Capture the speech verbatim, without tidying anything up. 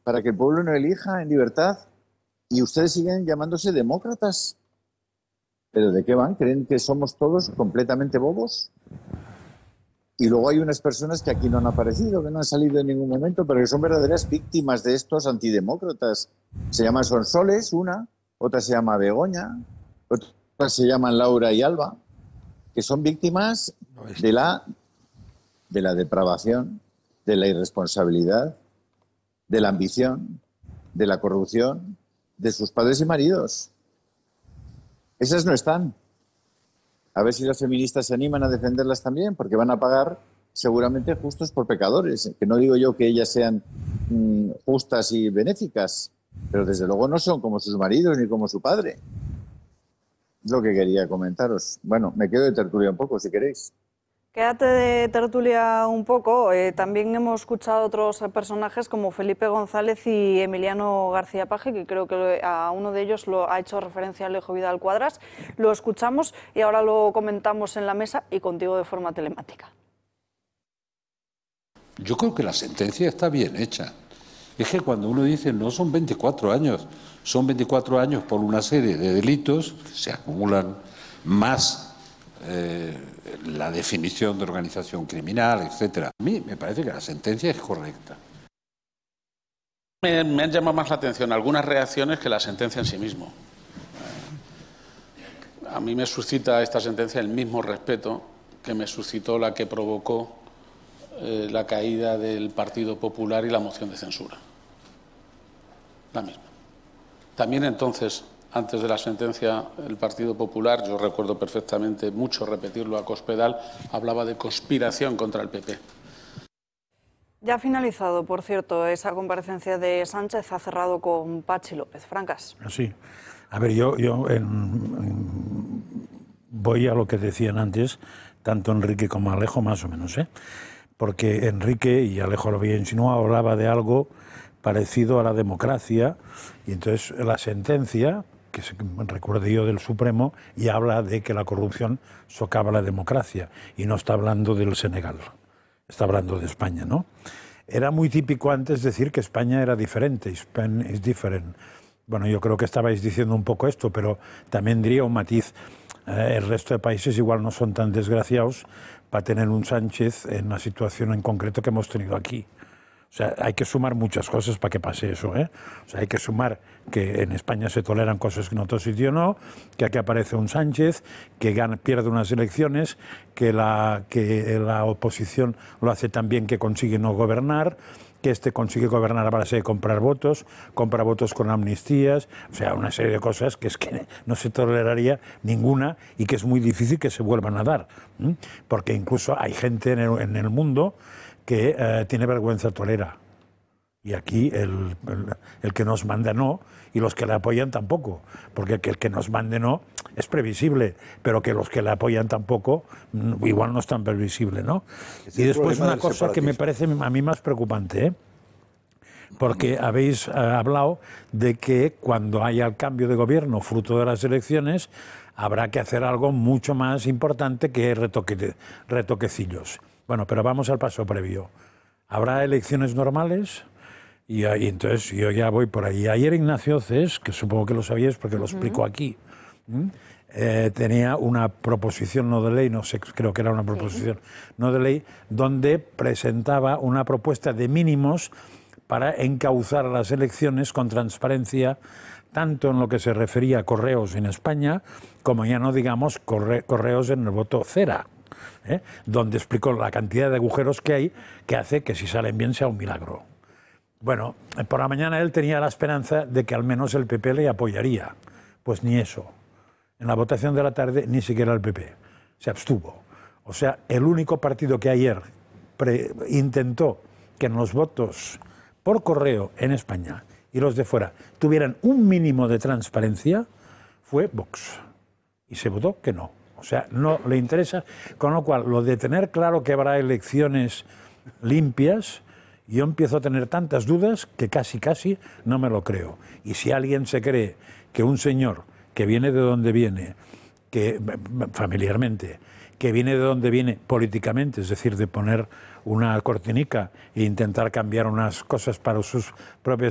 para que el pueblo no elija en libertad. Y ustedes siguen llamándose demócratas. ¿Pero de qué van? ¿Creen que somos todos completamente bobos? Y luego hay unas personas que aquí no han aparecido, que no han salido en ningún momento, pero que son verdaderas víctimas de estos antidemócratas. Se llaman Sonsoles, una, otra se llama Begoña, otra se llaman Laura y Alba, que son víctimas de la, de la depravación, de la irresponsabilidad, de la ambición, de la corrupción, de sus padres y maridos. Esas no están. A ver si las feministas se animan a defenderlas también, porque van a pagar seguramente justos por pecadores. Que no digo yo que ellas sean mmm, justas y benéficas, pero desde luego no son como sus maridos ni como su padre. Es lo que quería comentaros. Bueno, me quedo de tertulia un poco, si queréis. Quédate de tertulia un poco. Eh, también hemos escuchado otros personajes como Felipe González y Emiliano García Paje, que creo que a uno de ellos lo ha hecho referencia Alejo Vidal Cuadras. Lo escuchamos y ahora lo comentamos en la mesa y contigo de forma telemática. Yo creo que la sentencia está bien hecha. Es que cuando uno dice no son veinticuatro años, son veinticuatro años por una serie de delitos, se acumulan más eh, la definición de organización criminal, etcétera. A mí me parece que la sentencia es correcta. Me, me han llamado más la atención algunas reacciones que la sentencia en sí mismo. A mí me suscita esta sentencia el mismo respeto que me suscitó la que provocó eh, la caída del Partido Popular y la moción de censura. La misma. También entonces, antes de la sentencia, el Partido Popular, yo recuerdo perfectamente mucho repetirlo a Cospedal, hablaba de conspiración contra el P P. Ya ha finalizado, por cierto, esa comparecencia de Sánchez, ha cerrado con Patxi López. Francas. Sí. A ver, yo, yo en, en, voy a lo que decían antes, tanto Enrique como Alejo, más o menos, ¿eh? Porque Enrique, y Alejo lo había insinuado, hablaba de algo parecido a la democracia, y entonces la sentencia, que recuerdo yo del Supremo, y habla de que la corrupción socava la democracia, y no está hablando del Senegal, está hablando de España, ¿no? Era muy típico antes decir que España era diferente, Spain is different. Bueno, yo creo que estabais diciendo un poco esto, pero también diría un matiz, eh, el resto de países igual no son tan desgraciados para tener un Sánchez en la situación en concreto que hemos tenido aquí. O sea, hay que sumar muchas cosas para que pase eso, ¿eh? O sea, hay que sumar que en España se toleran cosas que en otro sitio no, que aquí aparece un Sánchez, que gana, pierde unas elecciones, que la, que la oposición lo hace tan bien que consigue no gobernar, que este consigue gobernar a base de comprar votos, compra votos con amnistías, o sea, una serie de cosas que es que no se toleraría ninguna y que es muy difícil que se vuelvan a dar, ¿eh? Porque incluso hay gente en el, en el mundo que eh, tiene vergüenza tolera. Y aquí el, el, el que nos manda no, y los que le apoyan tampoco. Porque que el que nos mande no es previsible, pero que los que le apoyan tampoco, igual no es tan previsible, ¿no? Y después una cosa que me parece a mí más preocupante, ¿eh? Porque habéis eh, hablado de que cuando haya el cambio de gobierno fruto de las elecciones, habrá que hacer algo mucho más importante que retoque, retoquecillos. Bueno, pero vamos al paso previo. ¿Habrá elecciones normales? Y, y entonces yo ya voy por ahí. Ayer Ignacio Cés, que supongo que lo sabíais porque lo uh-huh. explico aquí, ¿Mm? eh, tenía una proposición no de ley, no sé, creo que era una proposición sí. no de ley, donde presentaba una propuesta de mínimos para encauzar las elecciones con transparencia, tanto en lo que se refería a correos en España, como ya no digamos corre, correos en el voto cera. ¿Eh? Donde explicó la cantidad de agujeros que hay que hace que si salen bien sea un milagro. Bueno, por la mañana él tenía la esperanza de que al menos el P P le apoyaría. Pues ni eso. En la votación de la tarde ni siquiera el P P. Se abstuvo. O sea, el único partido que ayer pre intentó que en los votos por correo en España y los de fuera tuvieran un mínimo de transparencia fue Vox. Y se votó que no. O sea, no le interesa, con lo cual, lo de tener claro que habrá elecciones limpias, yo empiezo a tener tantas dudas que casi, casi no me lo creo. Y si alguien se cree que un señor que viene de donde viene, que familiarmente, que viene de donde viene políticamente, es decir, de poner una cortinica e intentar cambiar unas cosas para sus propias